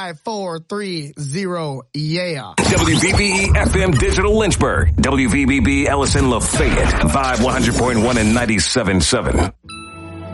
5430, yeah. WVBE FM Digital Lynchburg. WVBB Ellison Lafayette. Vibe 100.1 and 97.7.